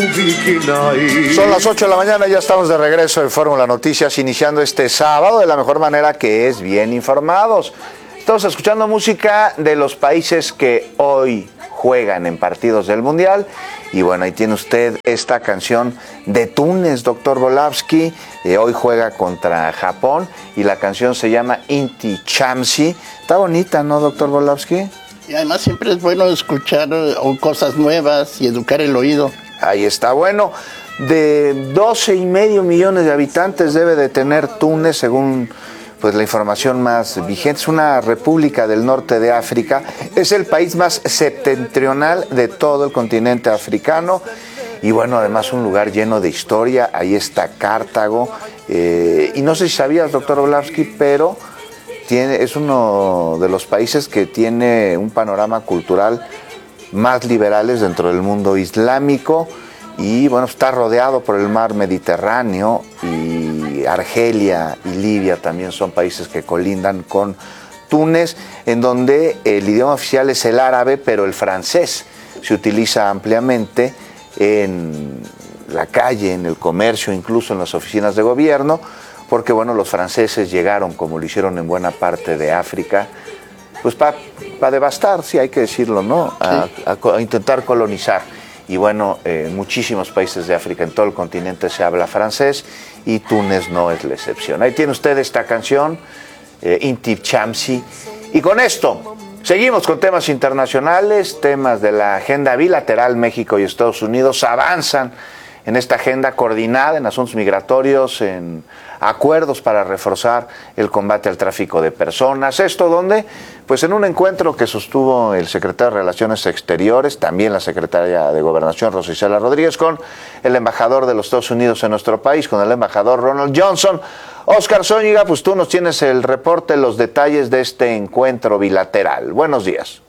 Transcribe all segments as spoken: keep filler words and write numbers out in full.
Son las ocho de la mañana, ya estamos de regreso en Fórmula Noticias, iniciando este sábado de la mejor manera, que es bien informados. Estamos escuchando música de los países que hoy juegan en partidos del Mundial. Y bueno, ahí tiene usted esta canción de Túnez, doctor Volavsky. Eh, hoy juega contra Japón y la canción se llama Inti Chamsi. Está bonita, ¿no, doctor Volavsky? Y además siempre es bueno escuchar cosas nuevas y educar el oído. Ahí está, bueno, de doce y medio millones de habitantes debe de tener Túnez, según pues la información más vigente. Es una república del norte de África, es el país más septentrional de todo el continente africano y bueno, además un lugar lleno de historia. Ahí está Cartago, eh, y no sé si sabías, doctor Volavsky, pero tiene, es uno de los países que tiene un panorama cultural más liberales dentro del mundo islámico y bueno, está rodeado por el mar Mediterráneo, y Argelia y Libia también son países que colindan con Túnez, en donde el idioma oficial es el árabe, pero el francés se utiliza ampliamente en la calle, en el comercio, incluso en las oficinas de gobierno, porque bueno, los franceses llegaron, como lo hicieron en buena parte de África, pues para pa devastar, sí hay que decirlo, ¿no? A, sí. a, a intentar colonizar. Y bueno, en eh, muchísimos países de África, en todo el continente se habla francés y Túnez no es la excepción. Ahí tiene usted esta canción, eh, Inti Chamsi. Y con esto, seguimos con temas internacionales, temas de la agenda bilateral. México y Estados Unidos avanzan en esta agenda coordinada en asuntos migratorios, en acuerdos para reforzar el combate al tráfico de personas. ¿Esto dónde? Pues en un encuentro que sostuvo el secretario de Relaciones Exteriores, también la secretaria de Gobernación, Rosa Isela Rodríguez, con el embajador de los Estados Unidos en nuestro país, con el embajador Ronald Johnson. Óscar Zúñiga, pues tú nos tienes el reporte, los detalles de este encuentro bilateral. Buenos días.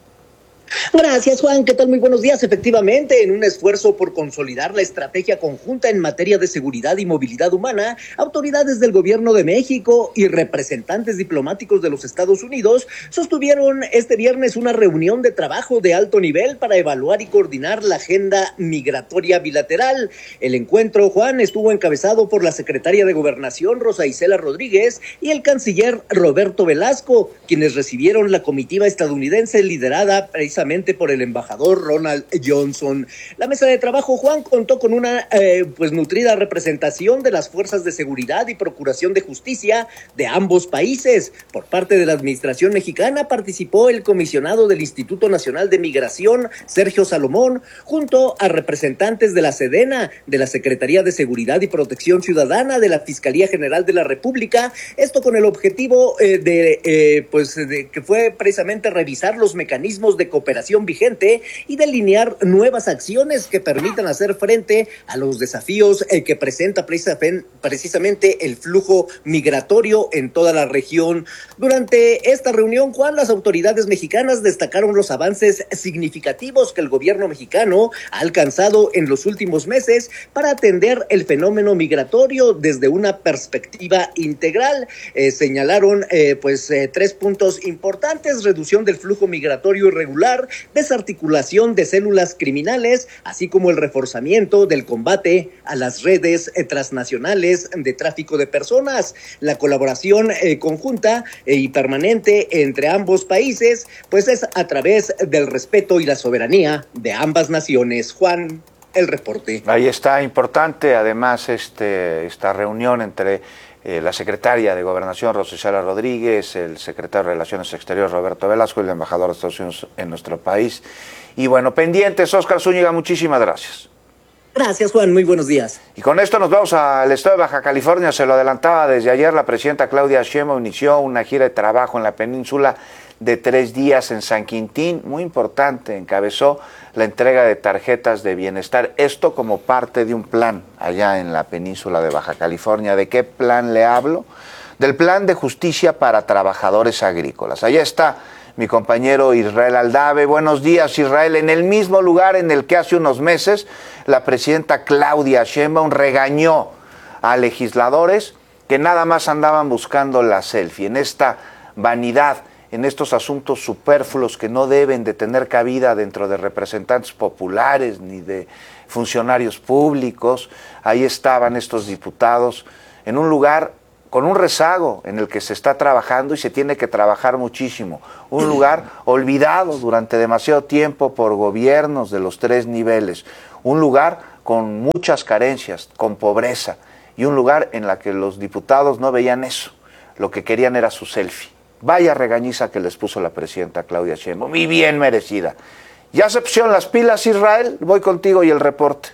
Gracias, Juan. ¿Qué tal? Muy buenos días. Efectivamente, en un esfuerzo por consolidar la estrategia conjunta en materia de seguridad y movilidad humana, autoridades del Gobierno de México y representantes diplomáticos de los Estados Unidos sostuvieron este viernes una reunión de trabajo de alto nivel para evaluar y coordinar la agenda migratoria bilateral. El encuentro, Juan, estuvo encabezado por la secretaria de Gobernación, Rosa Isela Rodríguez, y el canciller Roberto Velasco, quienes recibieron la comitiva estadounidense liderada precisamente por el embajador Ronald Johnson. La mesa de trabajo, Juan, contó con una eh, pues nutrida representación de las fuerzas de seguridad y procuración de justicia de ambos países. Por parte de la administración mexicana participó el comisionado del Instituto Nacional de Migración, Sergio Salomón, junto a representantes de la Sedena, de la Secretaría de Seguridad y Protección Ciudadana, de la Fiscalía General de la República, esto con el objetivo eh, de, eh, pues, de que fue precisamente revisar los mecanismos de cooperación vigente y delinear nuevas acciones que permitan hacer frente a los desafíos eh, que presenta precisamente el flujo migratorio en toda la región. Durante esta reunión, Juan, las autoridades mexicanas destacaron los avances significativos que el gobierno mexicano ha alcanzado en los últimos meses para atender el fenómeno migratorio desde una perspectiva integral. Eh, señalaron eh, pues eh, tres puntos importantes: reducción del flujo migratorio irregular, desarticulación de células criminales, así como el reforzamiento del combate a las redes eh, transnacionales de tráfico de personas. La colaboración eh, conjunta eh, y permanente entre ambos países, pues es a través del respeto y la soberanía de ambas naciones. Juan, el reporte. Ahí está, importante además este, esta reunión entre Eh, la secretaria de Gobernación, Rosa Isela Rodríguez, el secretario de Relaciones Exteriores, Roberto Velasco, y el embajador de Estados Unidos en nuestro país. Y bueno, pendientes, Óscar Zúñiga, muchísimas gracias. Gracias, Juan, muy buenos días. Y con esto nos vamos al estado de Baja California. Se lo adelantaba desde ayer, la presidenta Claudia Sheinbaum inició una gira de trabajo en la península de tres días en San Quintín, muy importante. Encabezó la entrega de tarjetas de bienestar, esto como parte de un plan allá en la península de Baja California. ¿De qué plan le hablo? Del plan de justicia para trabajadores agrícolas. Allá está mi compañero Israel Aldave. Buenos días, Israel. En el mismo lugar en el que hace unos meses la presidenta Claudia Sheinbaum regañó a legisladores que nada más andaban buscando la selfie, en esta vanidad en estos asuntos superfluos que no deben de tener cabida dentro de representantes populares ni de funcionarios públicos. Ahí estaban estos diputados en un lugar con un rezago en el que se está trabajando y se tiene que trabajar muchísimo. Un lugar olvidado durante demasiado tiempo por gobiernos de los tres niveles. Un lugar con muchas carencias, con pobreza. Y un lugar en el que los diputados no veían eso. Lo que querían era su selfie. Vaya regañiza que les puso la presidenta Claudia Sheinbaum, y bien merecida. ¿Ya se pusieron las pilas, Israel? Voy contigo y el reporte.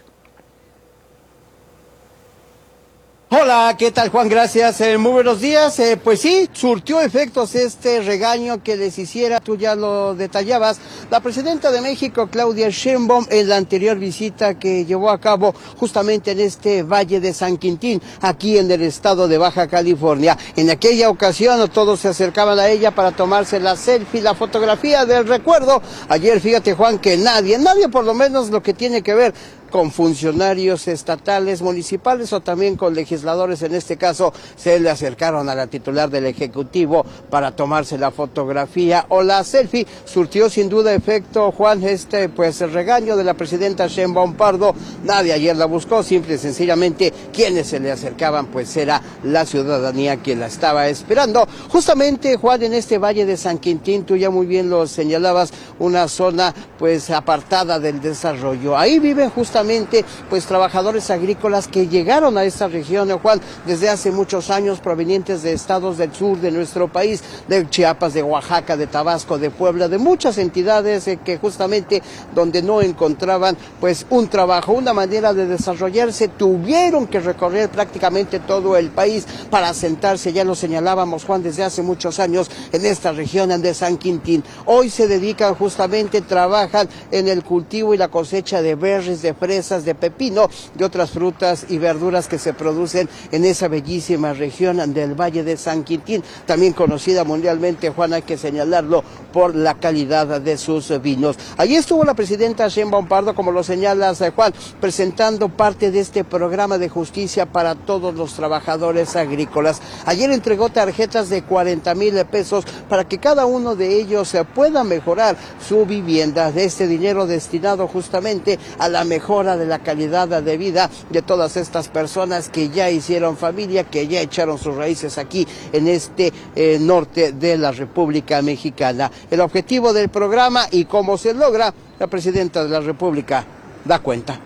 Hola, ¿qué tal, Juan? Gracias, eh, muy buenos días. Eh, pues sí, surtió efectos este regaño que les hiciera, tú ya lo detallabas, la presidenta de México, Claudia Sheinbaum, en la anterior visita que llevó a cabo justamente en este Valle de San Quintín, aquí en el estado de Baja California. En aquella ocasión todos se acercaban a ella para tomarse la selfie, la fotografía del recuerdo. Ayer, fíjate, Juan, que nadie, nadie por lo menos lo que tiene que ver con funcionarios estatales, municipales o también con legisladores, en este caso, se le acercaron a la titular del Ejecutivo para tomarse la fotografía o la selfie. Surtió sin duda efecto, Juan, este pues el regaño de la presidenta Sheinbaum Pardo. Nadie ayer la buscó, simple y sencillamente quienes se le acercaban pues era la ciudadanía que la estaba esperando. Justamente, Juan, en este Valle de San Quintín, tú ya muy bien lo señalabas, una zona pues apartada del desarrollo. Ahí viven justamente pues trabajadores agrícolas que llegaron a esta región, Juan, desde hace muchos años, provenientes de estados del sur de nuestro país, de Chiapas, de Oaxaca, de Tabasco, de Puebla, de muchas entidades eh, que justamente donde no encontraban pues un trabajo, una manera de desarrollarse, tuvieron que recorrer prácticamente todo el país para asentarse, ya lo señalábamos, Juan, desde hace muchos años en esta región de San Quintín. Hoy se dedican justamente, trabajan en el cultivo y la cosecha de berries, de fresas, de pepino, de otras frutas y verduras que se producen en esa bellísima región del Valle de San Quintín, también conocida mundialmente, Juan, hay que señalarlo, por la calidad de sus vinos. Allí estuvo la presidenta Sheinbaum Pardo, como lo señalas, Juan, presentando parte de este programa de justicia para todos los trabajadores agrícolas. Ayer entregó tarjetas de cuarenta mil pesos para que cada uno de ellos pueda mejorar su vivienda. De este dinero destinado justamente a la mejora de la calidad de vida de todas estas personas que ya hicieron familia, que ya echaron sus raíces aquí en este eh, norte de la República Mexicana. El objetivo del programa y cómo se logra, la presidenta de la República da cuenta.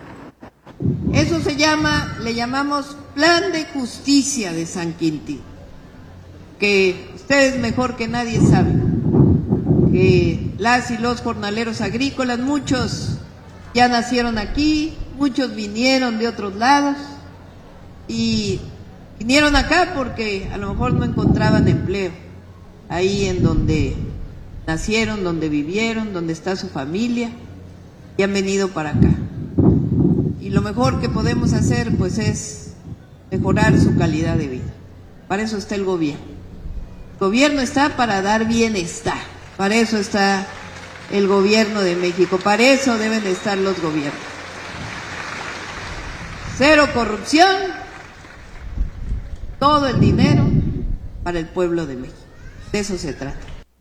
Eso se llama, le llamamos Plan de Justicia de San Quintín, que ustedes mejor que nadie saben que las y los jornaleros agrícolas, muchos ya nacieron aquí, muchos vinieron de otros lados y vinieron acá porque a lo mejor no encontraban empleo ahí en donde nacieron, donde vivieron, donde está su familia, y han venido para acá. Y lo mejor que podemos hacer pues es mejorar su calidad de vida. Para eso está el gobierno. El gobierno está para dar bienestar, para eso está el gobierno de México, para eso deben estar los gobiernos. Cero corrupción, todo el dinero para el pueblo de México. De eso se trata.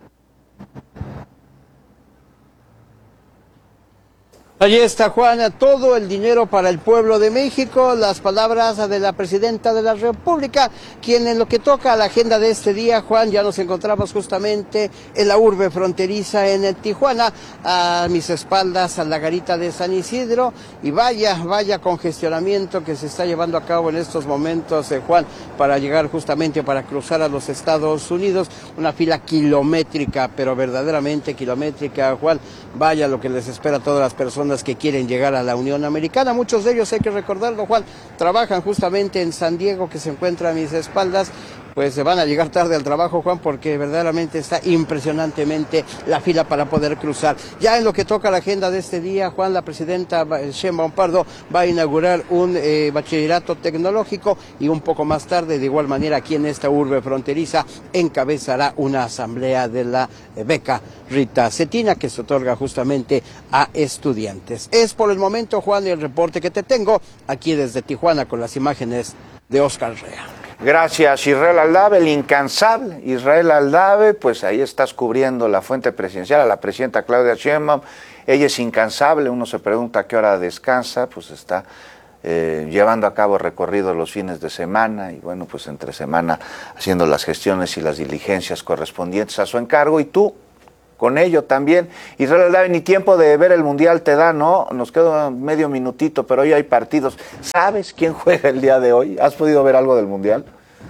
Allí está, Juana, todo el dinero para el pueblo de México, las palabras de la presidenta de la República, quien en lo que toca a la agenda de este día, Juan, ya nos encontramos justamente en la urbe fronteriza en Tijuana, a mis espaldas a la garita de San Isidro, y vaya, vaya congestionamiento que se está llevando a cabo en estos momentos, eh, Juan, para llegar justamente, para cruzar a los Estados Unidos, una fila kilométrica, pero verdaderamente kilométrica, Juan, vaya lo que les espera a todas las personas que quieren llegar a la Unión Americana. Muchos de ellos, hay que recordarlo, Juan, trabajan justamente en San Diego, que se encuentra a mis espaldas. Pues se van a llegar tarde al trabajo, Juan, porque verdaderamente está impresionantemente la fila para poder cruzar. Ya en lo que toca la agenda de este día, Juan, la presidenta Sheinbaum Pardo va a inaugurar un eh, bachillerato tecnológico, y un poco más tarde, de igual manera, aquí en esta urbe fronteriza, encabezará una asamblea de la eh, beca Rita Cetina, que se otorga justamente a estudiantes. Es por el momento, Juan, el reporte que te tengo aquí desde Tijuana, con las imágenes de Oscar Rea. Gracias, Israel Aldave, el incansable Israel Aldave, pues ahí estás cubriendo la fuente presidencial a la presidenta Claudia Sheinbaum. Ella es incansable, uno se pregunta a qué hora descansa, pues está eh, llevando a cabo recorridos los fines de semana y bueno, pues entre semana haciendo las gestiones y las diligencias correspondientes a su encargo. Y tú, con ello también, Israel Aldave, ni tiempo de ver el Mundial te da, ¿no? Nos queda medio minutito, pero hoy hay partidos. ¿Sabes quién juega el día de hoy? ¿Has podido ver algo del Mundial?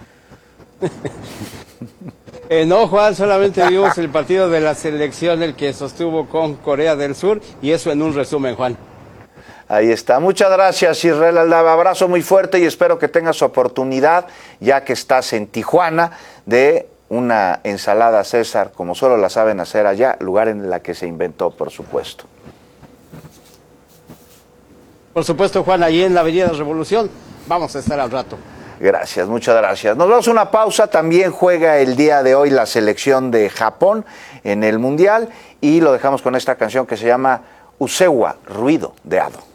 Eh, no, Juan, solamente vimos el partido de la selección, el que sostuvo con Corea del Sur, y eso en un resumen, Juan. Ahí está. Muchas gracias, Israel Aldave. Abrazo muy fuerte y espero que tengas oportunidad, ya que estás en Tijuana, de una ensalada César, como solo la saben hacer allá, lugar en la que se inventó, por supuesto. Por supuesto, Juan, allí en la Avenida Revolución. Vamos a estar al rato. Gracias, muchas gracias. Nos vamos a una pausa. También juega el día de hoy la selección de Japón en el Mundial y lo dejamos con esta canción que se llama Usewa, Ruido de Hado.